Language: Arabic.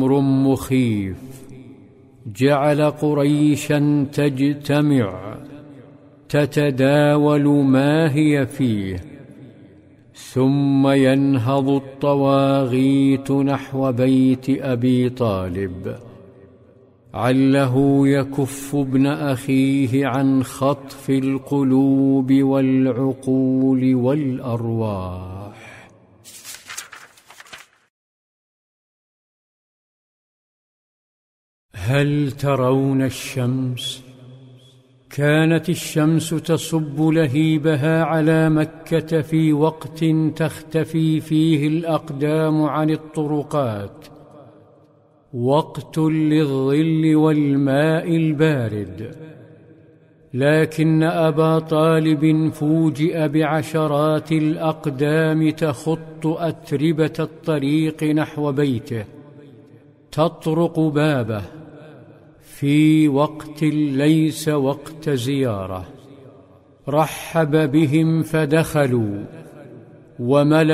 أمر مخيف جعل قريشا تجتمع تتداول ما هي فيه، ثم ينهض الطواغيت نحو بيت أبي طالب عله يكف ابن أخيه عن خطف القلوب والعقول والأرواح. هل ترون الشمس؟ كانت الشمس تصب لهيبها على مكة في وقت تختفي فيه الأقدام عن الطرقات، وقت للظل والماء البارد، لكن أبا طالب فوجئ بعشرات الأقدام تخط أتربة الطريق نحو بيته، تطرق بابه في وقت ليس وقت زيارة. رحب بهم فدخلوا وملأ